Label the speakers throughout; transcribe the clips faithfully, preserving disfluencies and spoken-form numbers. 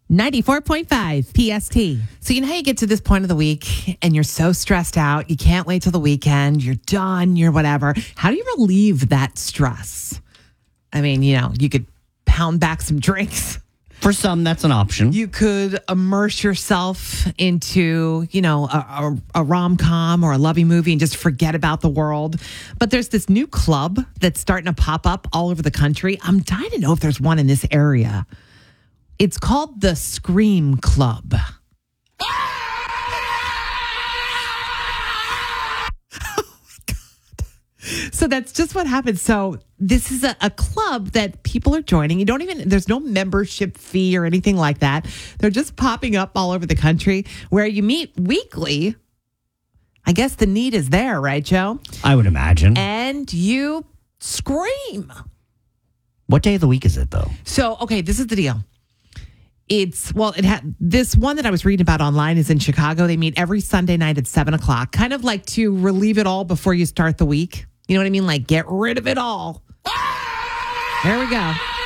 Speaker 1: ninety-four point five P S T. So you know how you get to this point of the week and you're so stressed out, you can't wait till the weekend, you're done, you're whatever. How do you relieve that stress? I mean, you know, you could pound back some drinks.
Speaker 2: For some, that's an option.
Speaker 1: You could immerse yourself into, you know, a, a, a rom-com or a loving movie and just forget about the world. But there's this new club that's starting to pop up all over the country. I'm dying to know if there's one in this area. It's called the Scream Club. So that's just what happens. So this is a, a club that people are joining. You don't even, there's no membership fee or anything like that. They're just popping up all over the country where you meet weekly. I guess the need is there, right, Joe?
Speaker 2: I would imagine.
Speaker 1: And you scream.
Speaker 2: What day of the week is it, though?
Speaker 1: So, okay, this is the deal. It's, well, it had this one that I was reading about online is in Chicago. They meet every Sunday night at seven o'clock, kind of like to relieve it all before you start the week. You know what I mean? Like, get rid of it all. There we go.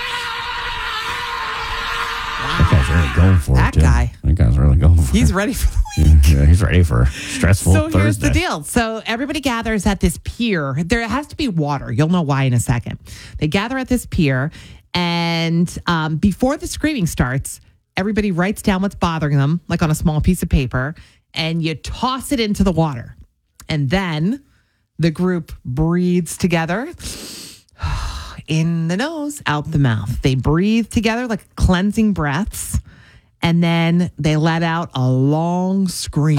Speaker 2: That guy's really going for
Speaker 1: That
Speaker 2: it, too.
Speaker 1: guy.
Speaker 2: That guy's really going for
Speaker 1: He's
Speaker 2: it.
Speaker 1: ready for the week.
Speaker 2: Yeah, he's ready for a stressful
Speaker 1: So
Speaker 2: Thursday.
Speaker 1: here's the deal. So everybody gathers at this pier. There has to be water. You'll know why in a second. They gather at this pier, and um, before the screaming starts, everybody writes down what's bothering them, like on a small piece of paper, and you toss it into the water. And then the group breathes together. In the nose, out the mouth. They breathe together like cleansing breaths, and then they let out a long scream.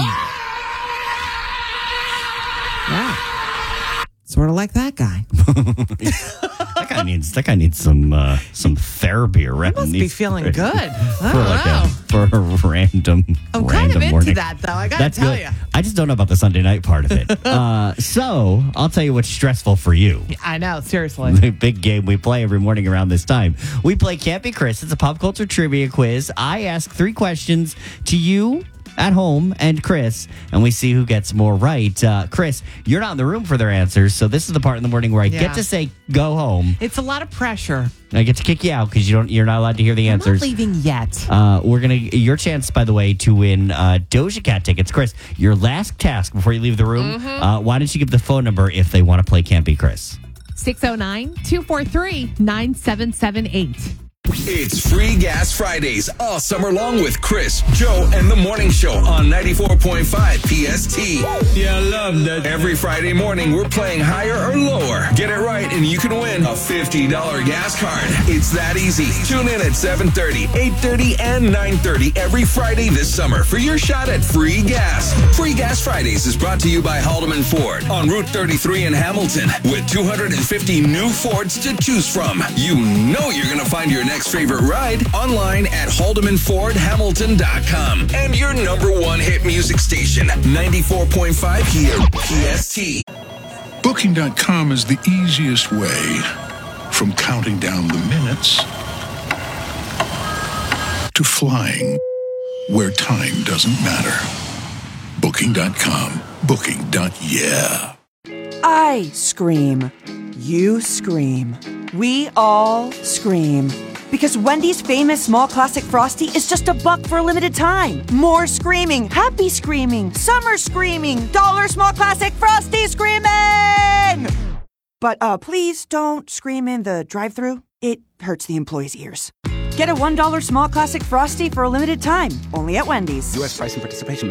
Speaker 1: Yeah. Sort of like that guy.
Speaker 2: That guy needs that guy needs some uh, some therapy around.
Speaker 1: He must be feeling good. I
Speaker 2: for
Speaker 1: don't
Speaker 2: like
Speaker 1: know.
Speaker 2: a, for a random.
Speaker 1: I'm
Speaker 2: random
Speaker 1: kind of into
Speaker 2: morning.
Speaker 1: that, though. I got to
Speaker 2: That's
Speaker 1: tell
Speaker 2: good.
Speaker 1: you.
Speaker 2: I just don't know about the Sunday night part of it. uh, so I'll tell you what's stressful for you.
Speaker 1: I know, seriously.
Speaker 2: The big game we play every morning around this time. We play Can't Be Chris. It's a pop culture trivia quiz. I ask three questions to you at home and Chris, and we see who gets more right. Uh, Chris, you're not in the room for their answers, so this is the part in the morning where I
Speaker 1: Yeah.
Speaker 2: get to say go home.
Speaker 1: It's a lot of pressure.
Speaker 2: I get to kick you out because you don't. You're not allowed to hear the
Speaker 1: I'm
Speaker 2: answers.
Speaker 1: not leaving yet.
Speaker 2: Uh, we're gonna your chance, by the way, to win uh, Doja Cat tickets. Chris, your last task before you leave the room.
Speaker 1: Mm-hmm.
Speaker 2: Uh, why don't you give the phone number if they want to play Can't Be Chris?
Speaker 1: six oh nine, two four three, nine seven seven eight.
Speaker 3: It's Free Gas Fridays all summer long with Chris, Joe, and the Morning Show on ninety-four point five P S T.
Speaker 4: Yeah, I love that.
Speaker 3: Every Friday morning, we're playing higher or lower. Get it right, and you can win a fifty dollars gas card. It's that easy. Tune in at seven thirty, eight thirty, and nine thirty every Friday this summer for your shot at free gas. Free Gas Fridays is brought to you by Haldeman Ford on Route thirty-three in Hamilton with two hundred fifty new Fords to choose from. You know you're going to find your next favorite ride online at haldeman ford hamilton dot com. And your number one hit music station, ninety-four point five here, P S T.
Speaker 5: Booking dot com is the easiest way from counting down the minutes to flying where time doesn't matter. Booking dot com. Booking. Yeah.
Speaker 6: I scream. You scream. We all scream. Because Wendy's famous small classic Frosty is just a buck for a limited time. More screaming, happy screaming, summer screaming, dollar small classic Frosty screaming! But uh, please don't scream in the drive-thru. It hurts the employees' ears. Get a one dollar small classic Frosty for a limited time, only at Wendy's.
Speaker 7: U S price and participation